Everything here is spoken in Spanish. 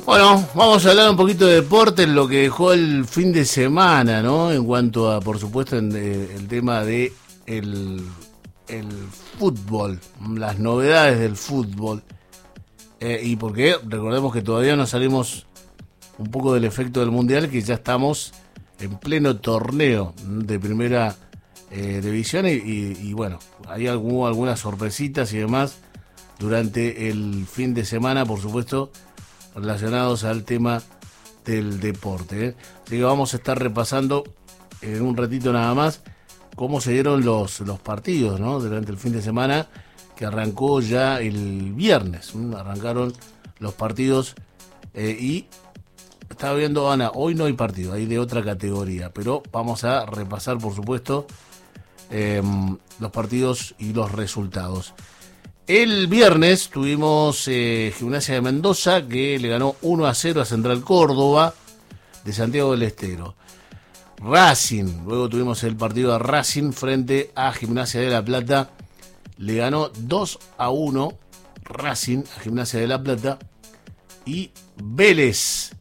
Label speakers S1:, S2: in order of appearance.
S1: Bueno, vamos a hablar un poquito de deporte, en lo que dejó el fin de semana, ¿no? En cuanto a, por supuesto, el tema de el fútbol, las novedades del fútbol. Y porque recordemos que todavía no salimos un poco del efecto del Mundial, que ya estamos en pleno torneo de primera división y bueno, hubo algunas sorpresitas y demás durante el fin de semana, por supuesto, relacionados al tema del deporte. Así que vamos a estar repasando en un ratito nada más cómo se dieron los partidos, ¿no? Durante el fin de semana, que arrancó ya el viernes. Arrancaron los partidos y estaba viendo, Ana, hoy no hay partido, hay de otra categoría, pero vamos a repasar, por supuesto, los partidos y los resultados. El viernes tuvimos Gimnasia de Mendoza, que le ganó 1-0 a Central Córdoba de Santiago del Estero. Racing, luego tuvimos el partido de Racing frente a Gimnasia de La Plata, le ganó 2-1 Racing a Gimnasia de La Plata. Y Vélez